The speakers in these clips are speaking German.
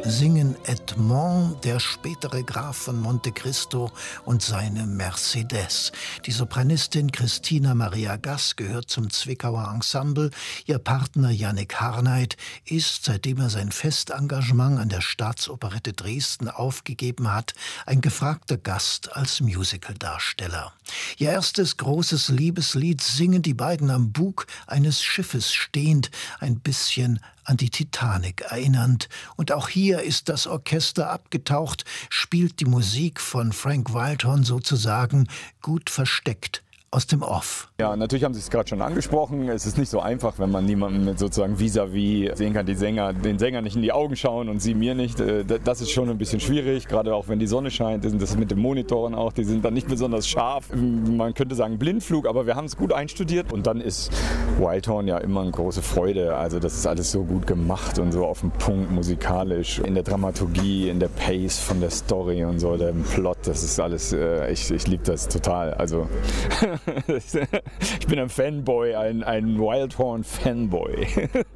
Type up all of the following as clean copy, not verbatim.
singen Edmond, der spätere Graf von Monte Cristo, und seine Mercedes. Die Sopranistin Christina Maria Gass gehört zum Zwickauer Ensemble. Ihr Partner Yannick Harnight ist, seitdem er sein Festengagement an der Staatsoperette Dresden aufgegeben hat, ein gefragter Gast als Musicaldarsteller. Ihr erstes großes Liebeslied singen die beiden am Bug eines Schiffes stehend, ein bisschen an die Titanic erinnernd. Und auch hier ist das Orchester abgetaucht, spielt die Musik von Frank Wildhorn sozusagen gut versteckt aus dem Off. Ja, natürlich haben Sie es gerade schon angesprochen. Es ist nicht so einfach, wenn man niemanden mit sozusagen vis-à-vis sehen kann, den Sänger nicht in die Augen schauen und sie mir nicht. Das ist schon ein bisschen schwierig, gerade auch wenn die Sonne scheint. Das ist mit den Monitoren auch, die sind dann nicht besonders scharf. Man könnte sagen Blindflug, aber wir haben es gut einstudiert. Und dann ist Wildhorn ja immer eine große Freude. Also das ist alles so gut gemacht und so auf den Punkt musikalisch, in der Dramaturgie, in der Pace von der Story und so, der Plot. Das ist alles, ich liebe das total. Also ich bin ein Fanboy, ein Wildhorn-Fanboy.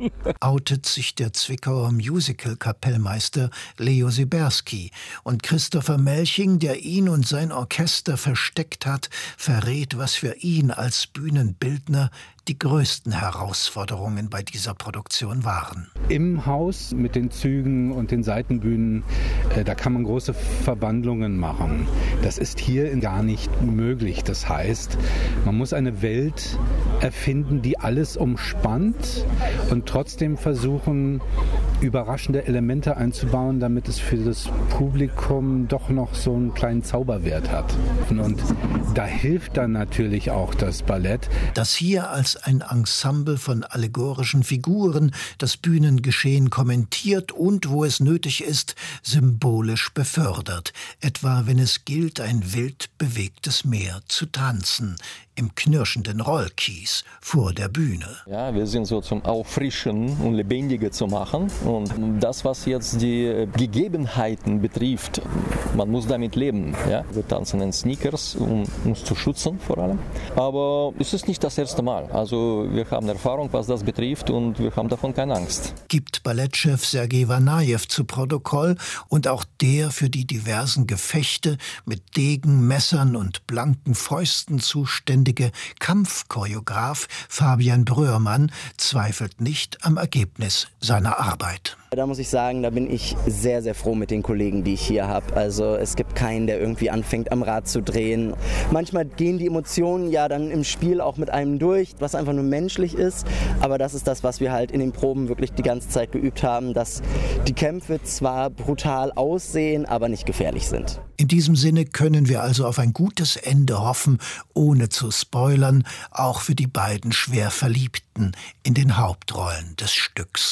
Outet sich der Zwickauer Musical-Kapellmeister Leo Siberski. Und Christopher Melching, der ihn und sein Orchester versteckt hat, verrät, was für ihn als Bühnenbildner die größten Herausforderungen bei dieser Produktion waren. Im Haus mit den Zügen und den Seitenbühnen, da kann man große Verwandlungen machen. Das ist hier gar nicht möglich. Das heißt, man muss eine Welt erfinden, die alles umspannt und trotzdem versuchen, überraschende Elemente einzubauen, damit es für das Publikum doch noch so einen kleinen Zauberwert hat. Und da hilft dann natürlich auch das Ballett. Das hier als ein Ensemble von allegorischen Figuren das Bühnengeschehen kommentiert und, wo es nötig ist, symbolisch befördert. Etwa, wenn es gilt, ein wild bewegtes Meer zu tanzen, im knirschenden Rollkies vor der Bühne. Ja, wir sind so zum Auffrischen und Lebendiger zu machen. Und das, was jetzt die Gegebenheiten betrifft, man muss damit leben. Ja? Wir tanzen in Sneakers, um uns zu schützen vor allem. Aber es ist nicht das erste Mal. Also wir haben Erfahrung, was das betrifft, und wir haben davon keine Angst. Gibt Ballettchef Sergei Vanajew zu Protokoll, und auch der für die diversen Gefechte mit Degen, Messern und blanken Fäusten zuständige Kampfchoreograf Fabian Bröhrmann zweifelt nicht am Ergebnis seiner Arbeit. Da muss ich sagen, da bin ich sehr, sehr froh mit den Kollegen, die ich hier habe. Also es gibt keinen, der irgendwie anfängt, am Rad zu drehen. Manchmal gehen die Emotionen ja dann im Spiel auch mit einem durch, was einfach nur menschlich ist. Aber das ist das, was wir halt in den Proben wirklich die ganze Zeit geübt haben, dass die Kämpfe zwar brutal aussehen, aber nicht gefährlich sind. In diesem Sinne können wir also auf ein gutes Ende hoffen, ohne zu spoilern, auch für die beiden schwer Verliebten in den Hauptrollen des Stücks.